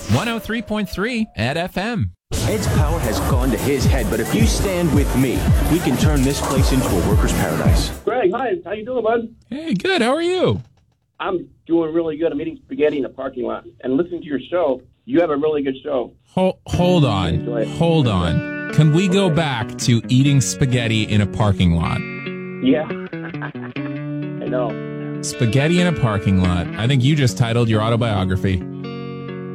103.3 at FM. Ed's power has gone to his head, but if you stand with me, we can turn this place into a worker's paradise. Greg, hi. How you doing, bud? Hey, good. How are you? I'm doing really good. I'm eating spaghetti in the parking lot and listening to your show. You have a really good show. Hold on. Can we go back to eating spaghetti in a parking lot? Yeah. I know. Spaghetti in a parking lot. I think you just titled your autobiography.